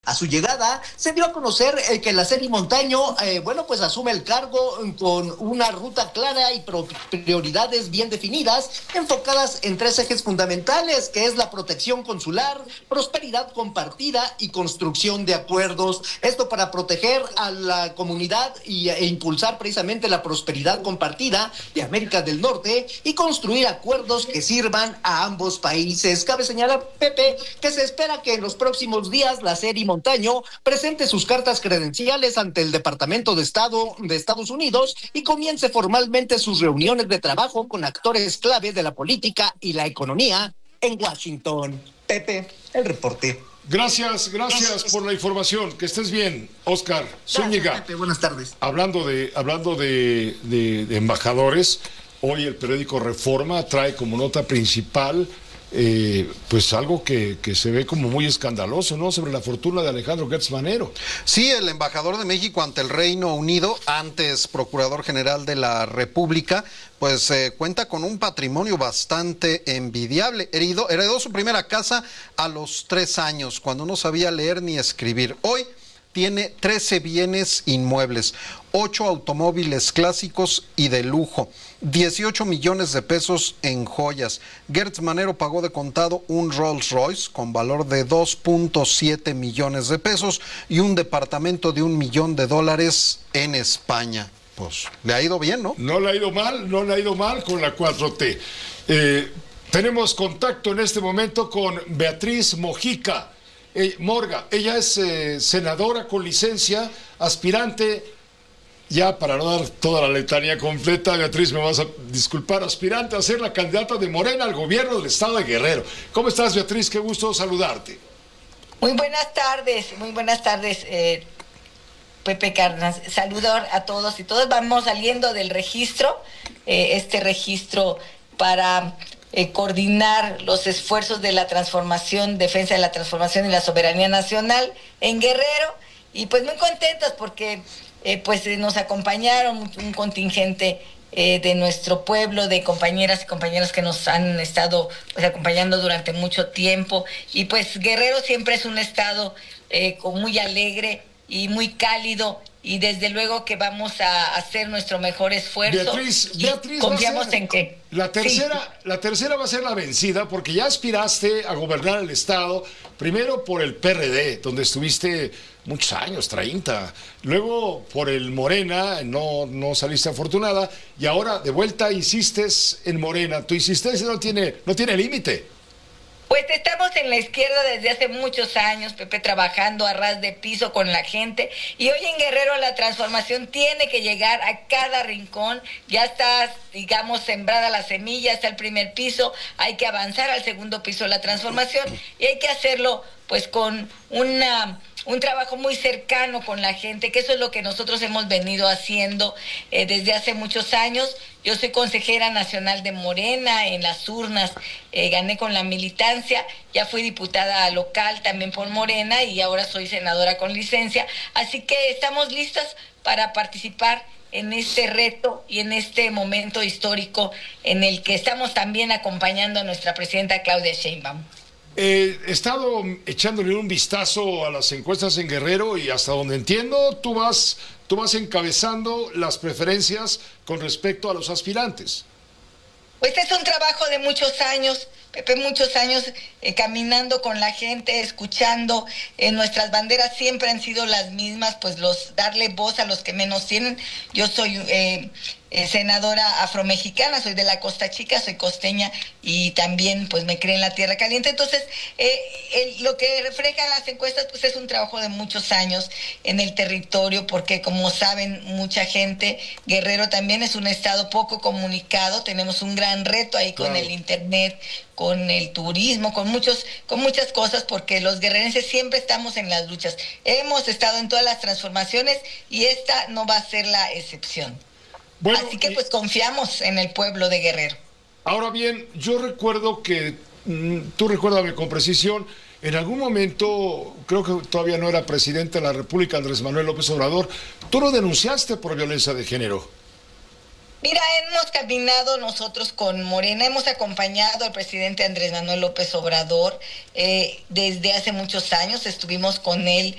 A su llegada, se dio a conocer que la serie Montaño, pues asume el cargo con una ruta clara y prioridades bien definidas, enfocadas en tres ejes fundamentales, que es la protección consular, prosperidad compartida y construcción de acuerdos. Esto para proteger a la comunidad e impulsar precisamente la prosperidad compartida de América del Norte y construir acuerdos que sirvan a ambos países. Cabe señalar, Pepe, que se espera que en los próximos días la serie Montaño presente sus cartas credenciales ante el Departamento de Estado de Estados Unidos y comience formalmente sus reuniones de trabajo con actores clave de la política y la economía en Washington. Pepe, el reporte. Gracias por la información. Que estés bien, Óscar Zúñiga. Pepe, buenas tardes. Hablando de embajadores, hoy el periódico Reforma trae como nota principal pues algo que se ve como muy escandaloso, ¿no? Sobre la fortuna de Alejandro Gertz Manero. Sí, el embajador de México ante el Reino Unido, antes Procurador General de la República, pues cuenta con un patrimonio bastante envidiable. Heredó su primera casa a los 3 años, cuando no sabía leer ni escribir. Hoy tiene 13 bienes inmuebles, 8 automóviles clásicos y de lujo, 18 millones de pesos en joyas. Gertz Manero pagó de contado un Rolls Royce con valor de 2.7 millones de pesos y un departamento de $1 millón en España. Pues le ha ido bien, ¿no? No le ha ido mal con la 4T. Tenemos contacto en este momento con Beatriz Mojica. Morga, ella es senadora con licencia, aspirante, ya para no dar toda la letanía completa, Beatriz, me vas a disculpar, aspirante a ser la candidata de Morena al gobierno del estado de Guerrero. ¿Cómo estás, Beatriz? Qué gusto saludarte. Muy buenas tardes, Pepe Cárdenas. Saludo a todos y todos. Vamos saliendo del registro, este registro para coordinar los esfuerzos de la transformación, defensa de la transformación y la soberanía nacional en Guerrero, y pues muy contentos porque nos acompañaron un contingente de nuestro pueblo, de compañeras y compañeros que nos han estado acompañando durante mucho tiempo, y pues Guerrero siempre es un estado muy alegre y muy cálido, y desde luego que vamos a hacer nuestro mejor esfuerzo. Beatriz, confiamos en que la tercera va a ser la vencida, porque ya aspiraste a gobernar el estado, primero por el PRD, donde estuviste muchos años, 30, luego por el Morena, no saliste afortunada, y ahora de vuelta insistes en Morena. Tu insistencia no tiene límite. Pues estamos en la izquierda desde hace muchos años, Pepe, trabajando a ras de piso con la gente, y hoy en Guerrero la transformación tiene que llegar a cada rincón. Ya está, digamos, sembrada la semilla, está el primer piso, hay que avanzar al segundo piso de la transformación, y hay que hacerlo pues con un trabajo muy cercano con la gente, que eso es lo que nosotros hemos venido haciendo desde hace muchos años. Yo soy consejera nacional de Morena en las urnas, gané con la militancia, ya fui diputada local también por Morena y ahora soy senadora con licencia, así que estamos listos para participar en este reto y en este momento histórico en el que estamos también acompañando a nuestra presidenta Claudia Sheinbaum. He estado echándole un vistazo a las encuestas en Guerrero y hasta donde entiendo, tú vas encabezando las preferencias con respecto a los aspirantes. Pues es un trabajo de muchos años, Pepe, muchos años caminando con la gente, escuchando. Nuestras banderas siempre han sido las mismas, pues darle voz a los que menos tienen. Yo soy senadora afromexicana, soy de la Costa Chica, soy costeña y también pues me crié en la Tierra Caliente. Entonces, lo que reflejan las encuestas pues es un trabajo de muchos años en el territorio, porque como saben mucha gente, Guerrero también es un estado poco comunicado, tenemos un gran reto ahí con el internet, con el turismo, con muchas cosas, porque los guerrerenses siempre estamos en las luchas. Hemos estado en todas las transformaciones y esta no va a ser la excepción. Bueno, así que pues confiamos en el pueblo de Guerrero. Ahora bien, yo recuerdo que, tú recuérdame con precisión, en algún momento, creo que todavía no era presidente de la República, Andrés Manuel López Obrador, tú lo denunciaste por violencia de género. Mira, hemos caminado nosotros con Morena, hemos acompañado al presidente Andrés Manuel López Obrador desde hace muchos años, estuvimos con él